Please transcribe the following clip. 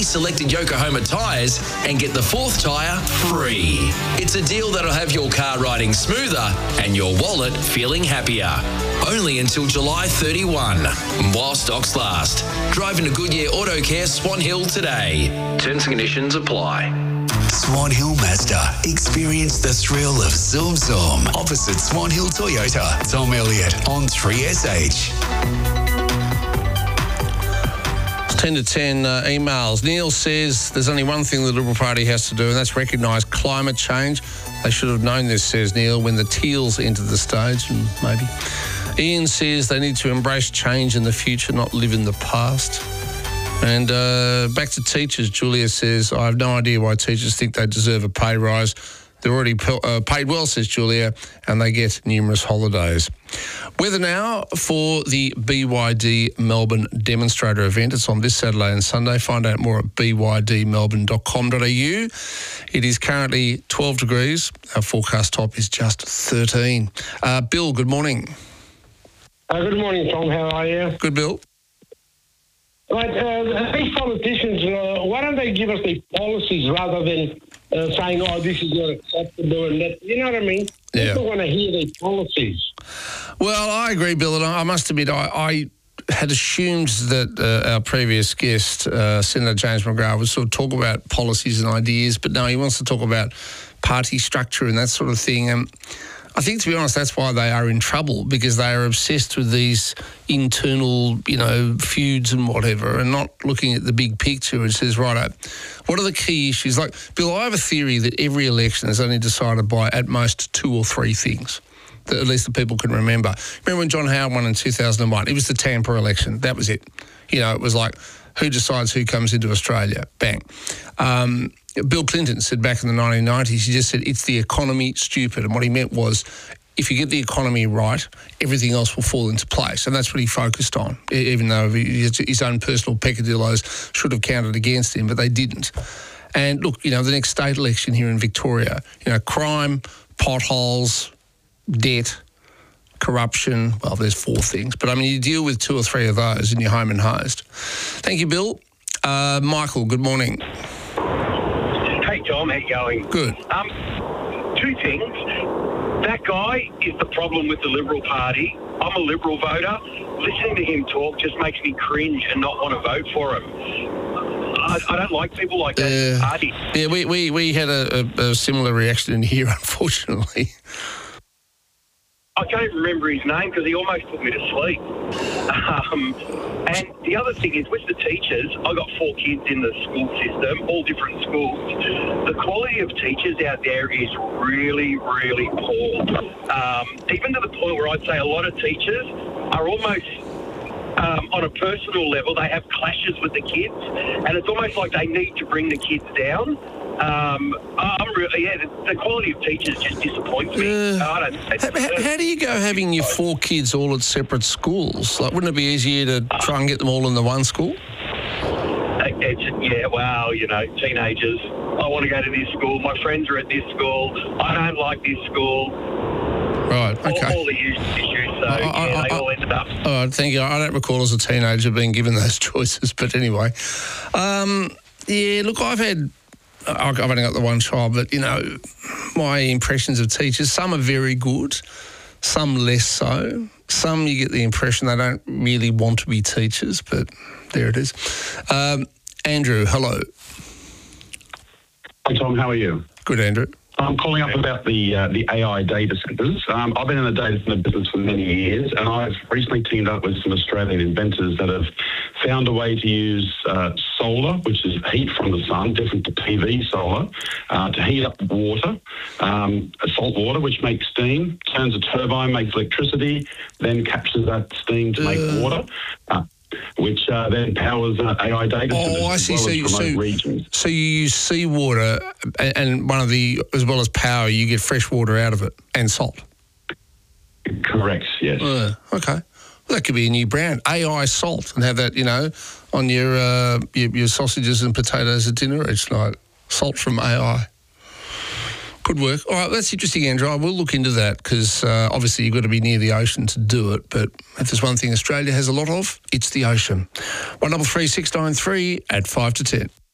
selected Yokohama tyres and get the fourth tyre free. It's a deal that'll have your car riding smoother and your wallet feeling happier. Only until July 31, while stocks last. Drive into Goodyear Auto Care Swan Hill today. Terms and conditions apply. Swan Hill Mazda. Experience the thrill of Zoom Zoom. Opposite Swan Hill Toyota. Tom Elliott on 3SH. 10 to 10 emails. Neil says there's only one thing the Liberal Party has to do, and that's recognise climate change. They should have known this, says Neil, when the Teals entered the stage, and maybe. Ian says they need to embrace change in the future, not live in the past. And back to teachers, Julia says, I have no idea why teachers think they deserve a pay rise. They're already paid well, says Julia, and they get numerous holidays. Weather now for the BYD Melbourne Demonstrator event. It's on this Saturday and Sunday. Find out more at bydmelbourne.com.au. It is currently 12 degrees. Our forecast top is just 13. Bill, good morning. Good morning, Tom. How are you? Good, Bill. Right, these politicians, why don't they give us the policies rather than saying, oh, this is not acceptable and that, you know what I mean? Yeah. People want to hear their policies. Well, I agree, Bill, and I must admit, I had assumed that our previous guest, Senator James McGrath, would sort of talk about policies and ideas, but no, he wants to talk about party structure and that sort of thing. And I think, to be honest, that's why they are in trouble, because they are obsessed with these internal, feuds and whatever, and not looking at the big picture, which says, righto, what are the key issues? Like, Bill, I have a theory that every election is only decided by, at most, 2 or 3 things that at least the people can remember. Remember when John Howard won in 2001? It was the Tampa election. That was it. It was like, who decides who comes into Australia? Bang. Bill Clinton said back in the 1990s, he just said, it's the economy, stupid. And what he meant was, if you get the economy right, everything else will fall into place. And that's what he focused on, even though his own personal peccadillos should have counted against him, but they didn't. And look, the next state election here in Victoria, crime, potholes, debt, corruption, well, there's 4 things. But, you deal with 2 or 3 of those and you're home and hosed. Thank you, Bill. Michael, good morning. Hey, Tom, how you going? Good. 2 things. That guy is the problem with the Liberal Party. I'm a Liberal voter. Listening to him talk just makes me cringe and not want to vote for him. I don't like people like that in the party. Yeah, we had a similar reaction in here, unfortunately. I can't even remember his name because he almost put me to sleep. And the other thing is, with the teachers, I've got 4 kids in the school system, all different schools. The quality of teachers out there is really, really poor. Even to the point where I'd say a lot of teachers are almost, on a personal level, they have clashes with the kids, and it's almost like they need to bring the kids down. The quality of teachers just disappoints me. How do you go having your 4 kids all at separate schools? Like, wouldn't it be easier to try and get them all in the one school? Teenagers. I want to go to this school. My friends are at this school. I don't like this school. Right, okay. All the issues, so they all ended up. All right, thank you. I don't recall as a teenager being given those choices, but anyway. Look, I've only got the one child, but, my impressions of teachers, some are very good, some less so. Some you get the impression they don't really want to be teachers, but there it is. Andrew, hello. Hi, Tom. How are you? Good, Andrew. I'm calling up about the AI data centres. I've been in the data centre business for many years, and I've recently teamed up with some Australian inventors that have found a way to use solar, which is heat from the sun, different to PV solar, to heat up water, salt water, which makes steam, turns a turbine, makes electricity, then captures that steam to make water. Which then powers AI data centers. Oh, I see. As well as remote regions. So you use seawater, and as well as power, you get fresh water out of it and salt. Correct. Yes. Okay. Well, that could be a new brand, AI Salt, and have that, on your sausages and potatoes at dinner each night. Salt from AI. Could work. All right, that's interesting, Andrew. I will look into that because obviously you've got to be near the ocean to do it. But if there's one thing Australia has a lot of, it's the ocean. 133 693 at 5 to 10.